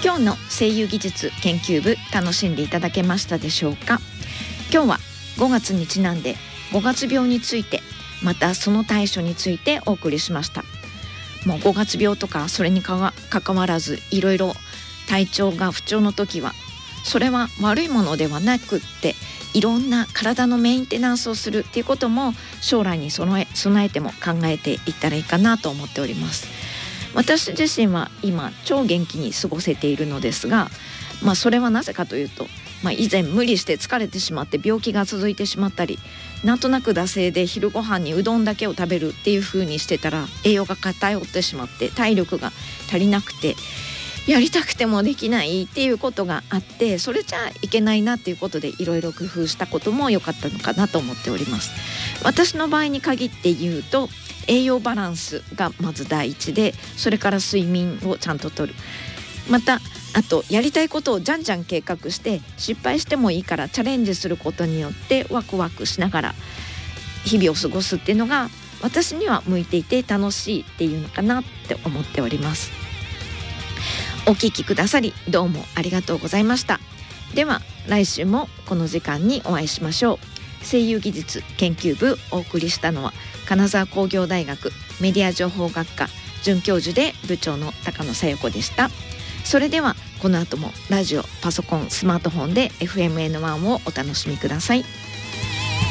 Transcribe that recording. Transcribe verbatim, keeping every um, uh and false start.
今日の声優技術研究部楽しんでいただけましたでしょうか。今日はごがつにちなんでごがつ病について、またその対処についてお送りしました。もうごがつ病とかそれにかかわらず、いろいろ体調が不調の時はそれは悪いものではなくって、いろんな体のメンテナンスをするっていうことも将来に備え、備えても考えていったらいいかなと思っております。私自身は今超元気に過ごせているのですが、まあ、それはなぜかというと、まあ、以前無理して疲れてしまって病気が続いてしまったり、なんとなく惰性で昼ご飯にうどんだけを食べるっていう風にしてたら、栄養が偏ってしまって体力が足りなくて、やりたくてもできないっていうことがあって、それじゃいけないなっていうことでいろいろ工夫したことも良かったのかなと思っております。私の場合に限って言うと、栄養バランスがまず第一で、それから睡眠をちゃんととる、またあとやりたいことをじゃんじゃん計画して失敗してもいいからチャレンジすることによってワクワクしながら日々を過ごすっていうのが私には向いていて楽しいっていうのかなって思っております。お聞きくださりどうもありがとうございました。では来週もこの時間にお会いしましょう。声優技術研究部お送りしたのは金沢工業大学メディア情報学科准教授で部長の高野紗友子でした。それではこの後もラジオ、パソコン、スマートフォンで エフエムエヌワン をお楽しみください。